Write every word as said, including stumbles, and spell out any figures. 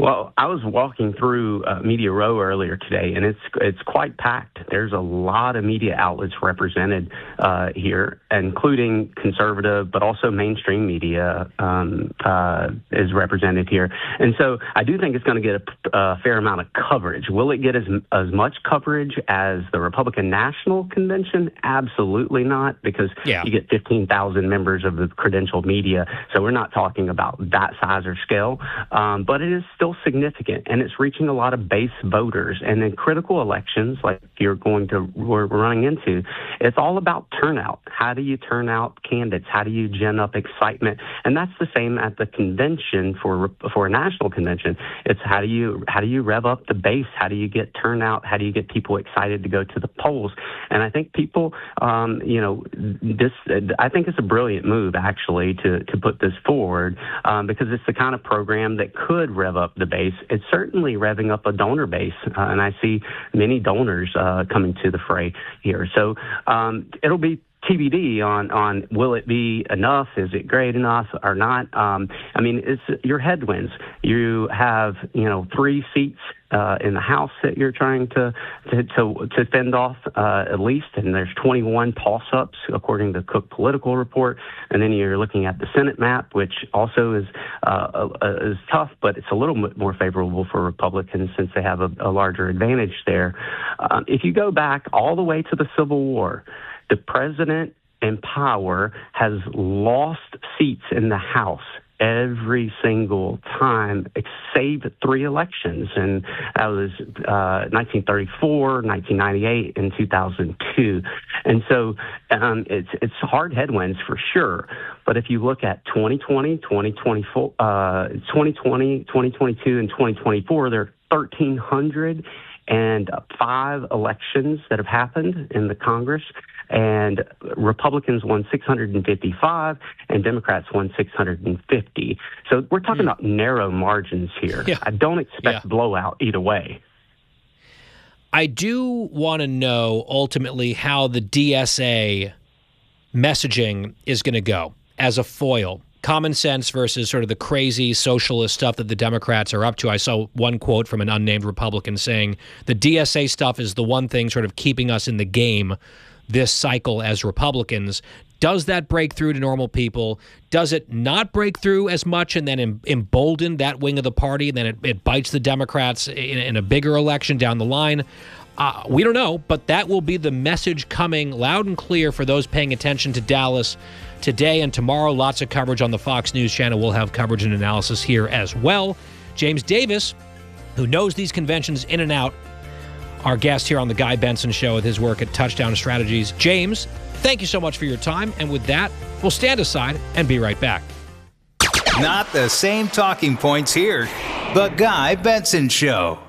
Well, I was walking through uh, Media Row earlier today, and it's it's quite packed. There's a lot of media outlets represented uh, here, including conservative, but also mainstream media um, uh, is represented here. And so I do think it's going to get a, a fair amount of coverage. Will it get as as much coverage as the Republican National Convention? Absolutely not, because yeah. you get fifteen thousand members of the credentialed media. So we're not talking about that size or scale, um, but it is still significant, and it's reaching a lot of base voters. And in critical elections, like you're going to, we're running into, it's all about turnout. How do you turn out candidates? How do you gin up excitement? And that's the same at the convention for for a national convention. It's how do you how do you rev up the base? How do you get turnout? How do you get people excited to go to the polls? And I think people, um, you know, this I think it's a brilliant move actually to to put this forward um, because it's the kind of program that could rev up the base. It's certainly revving up a donor base, uh, and I see many donors uh, coming to the fray here. So um, it'll be T B D on, on will it be enough? Is it great enough or not? Um, I mean, it's your headwinds. You have, you know, three seats uh, in the House that you're trying to to, to, to fend off uh, at least, and there's twenty-one toss-ups according to the Cook Political Report. And then you're looking at the Senate map, which also is uh, uh, is tough, but it's a little bit more favorable for Republicans since they have a, a larger advantage there. Um, if you go back all the way to the Civil War, the president in power has lost seats in the House every single time, save three elections. And that was uh, nineteen thirty-four, nineteen ninety-eight, and two thousand two. And so um, it's it's hard headwinds for sure. But if you look at twenty twenty, twenty twenty-four, uh, twenty twenty, twenty twenty-two, and twenty twenty-four, there are thirteen hundred and five elections that have happened in the Congress, and Republicans won six hundred fifty-five, and Democrats won six hundred fifty. So we're talking mm. about narrow margins here. Yeah. I don't expect yeah. blowout either way. I do want to know ultimately how the D S A messaging is going to go as a foil. Common sense versus sort of the crazy socialist stuff that the Democrats are up to. I saw one quote from an unnamed Republican saying the D S A stuff is the one thing sort of keeping us in the game this cycle as Republicans. Does that break through to normal people? Does it not break through as much and then em- embolden that wing of the party, and then it, it bites the Democrats in, in a bigger election down the line? Uh, we don't know, but that will be the message coming loud and clear for those paying attention to Dallas today and tomorrow. Lots of coverage on the Fox News channel. We'll have coverage and analysis here as well. James Davis, who knows these conventions in and out, our guest here on the Guy Benson Show with his work at Touchdown Strategies. James, thank you so much for your time. And with that, we'll stand aside and be right back. Not the same talking points here. The Guy Benson Show.